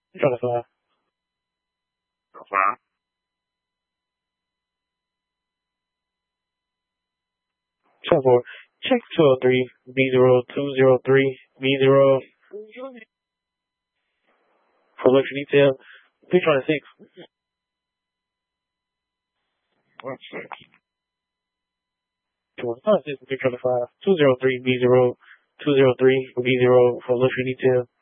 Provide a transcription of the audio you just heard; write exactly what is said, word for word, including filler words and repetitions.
twenty-five. Confirm. ten four. Check two oh three, B zero two zero three, B zero. For luxury detail, three twenty-six. One six. two twenty-six, three twenty-five. two oh three, B zero two zero three, B zero for luxury detail.